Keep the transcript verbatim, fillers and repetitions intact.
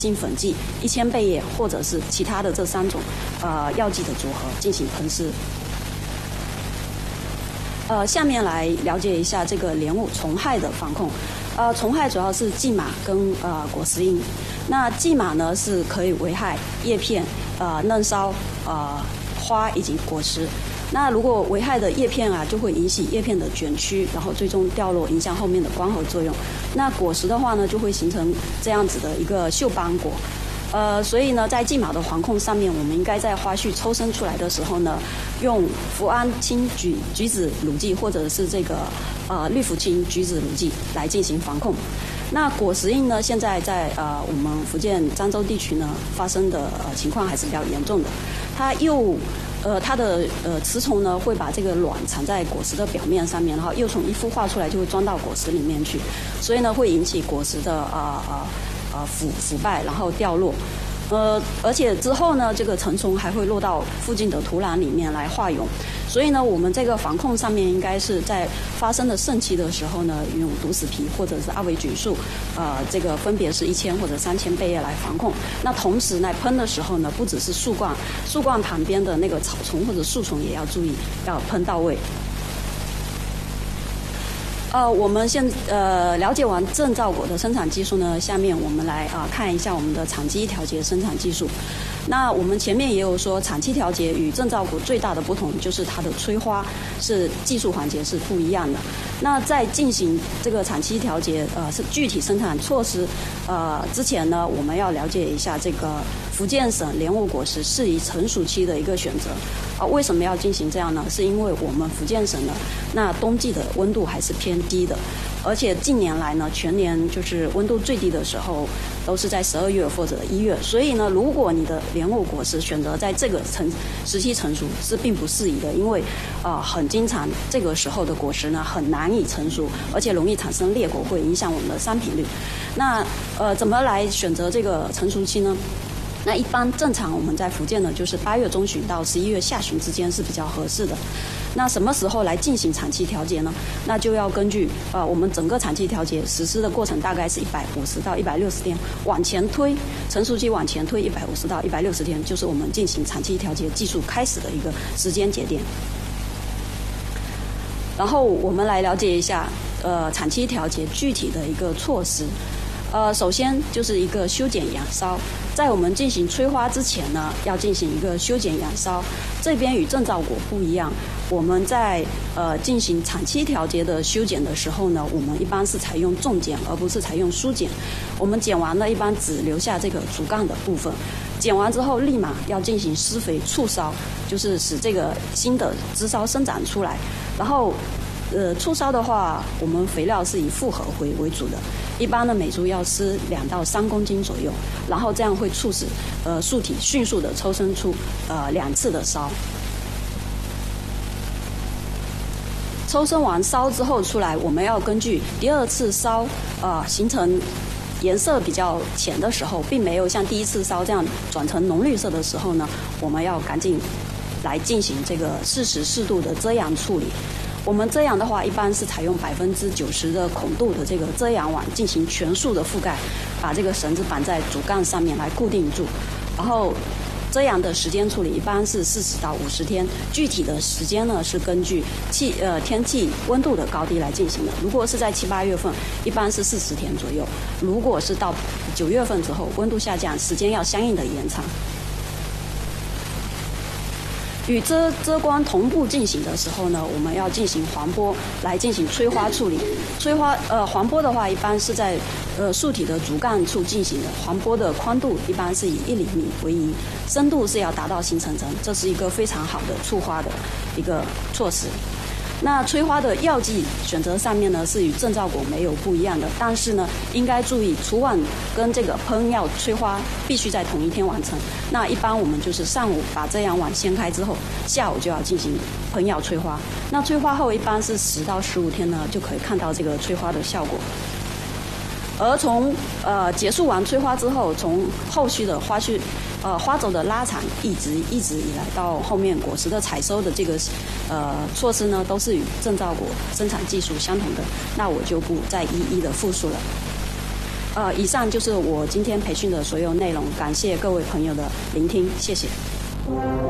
性粉剂、一千倍液或者是其他的这三种呃药剂的组合进行喷施。呃，下面来了解一下这个莲雾虫害的防控。呃，虫害主要是蓟马跟呃果实蝇。那蓟马呢是可以危害叶片、呃嫩梢、呃花以及果实。那如果危害的叶片啊，就会引起叶片的卷曲，然后最终掉落，影响后面的光合作用。那果实的话呢，就会形成这样子的一个锈斑果。呃，所以呢，在蓟马的防控上面，我们应该在花序抽生出来的时候呢，用脯氨青菊菊酯卤剂或者是这个呃氯呋嗪菊酯卤剂来进行防控。那果实蝇呢，现在在呃我们福建漳州地区呢发生的呃情况还是比较严重的，它又呃，它的呃雌虫呢会把这个卵产在果实的表面上面，然后幼虫一孵化出来就会钻到果实里面去，所以呢会引起果实的啊啊啊腐腐败，然后掉落。呃，而且之后呢，这个成虫还会落到附近的土壤里面来化蛹，所以呢，我们这个防控上面应该是在发生的盛期的时候呢，用毒死皮或者是阿维菌素，呃，这个分别是一千或者三千倍液来防控。那同时呢，喷的时候呢，不只是树冠，树冠旁边的那个草丛或者树丛也要注意，要喷到位。呃，我们现呃了解完正皂果的生产技术呢，下面我们来啊、呃、看一下我们的产期调节生产技术。那我们前面也有说，产期调节与正皂果最大的不同就是它的催花是技术环节是不一样的。那在进行这个产期调节呃是具体生产措施呃之前呢，我们要了解一下这个福建省莲雾果实适宜成熟期的一个选择。啊、呃，为什么要进行这样呢？是因为我们福建省呢，那冬季的温度还是偏低的，而且近年来呢，全年就是温度最低的时候都是在十二月或者一月，所以呢，如果你的莲雾果实选择在这个成时期成熟是并不适宜的，因为啊、呃，很经常这个时候的果实呢很难以成熟，而且容易产生裂果，会影响我们的商品率。那呃，怎么来选择这个成熟期呢？那一般正常我们在福建呢，就是八月中旬到十一月下旬之间是比较合适的。那什么时候来进行产期调节呢？那就要根据呃我们整个产期调节实施的过程大概是一百五十到一百六十天，往前推成熟期往前推一百五十到一百六十天，就是我们进行产期调节技术开始的一个时间节点。然后我们来了解一下呃产期调节具体的一个措施。呃，首先就是一个修剪养梢，在我们进行催花之前呢，要进行一个修剪养梢。这边与正皂果不一样，我们在呃进行产期调节的修剪的时候呢，我们一般是采用重剪，而不是采用疏剪。我们剪完了，一般只留下这个主干的部分。剪完之后，立马要进行施肥促梢，就是使这个新的枝梢生长出来。然后，呃，促梢的话，我们肥料是以复合肥为主的。一般的每株要施两到三公斤左右，然后这样会促使呃树体迅速的抽生出呃两次的梢。抽生完梢之后出来，我们要根据第二次梢呃形成颜色比较浅的时候，并没有像第一次梢这样转成浓绿色的时候呢，我们要赶紧来进行这个适时适度的遮阳处理。我们遮阳的话，一般是采用百分之九十的孔度的这个遮阳网进行全数的覆盖，把这个绳子绑在主干上面来固定住。然后遮阳的时间处理一般是四十到五十天，具体的时间呢是根据气呃天气温度的高低来进行的。如果是在七八月份，一般是四十天左右；如果是到九月份之后，温度下降，时间要相应的延长。与遮遮光同步进行的时候呢，我们要进行黄播来进行催花处理。催花呃黄播的话，一般是在呃树体的主干处进行的。黄播的宽度一般是以一厘米为宜，深度是要达到形成层，这是一个非常好的促花的一个措施。那催花的药剂选择上面呢，是与正皂果没有不一样的，但是呢，应该注意除网跟这个喷药催花必须在同一天完成。那一般我们就是上午把遮阳网掀开之后，下午就要进行喷药催花。那催花后一般是十到十五天呢，就可以看到这个催花的效果。而从呃结束完催花之后，从后续的花序呃花轴的拉长，一直一直以来到后面果实的采收的这个呃措施呢，都是与正皂果生产技术相同的。那我就不再一一的复述了。 呃，以上就是我今天培训的所有内容，感谢各位朋友的聆听，谢谢。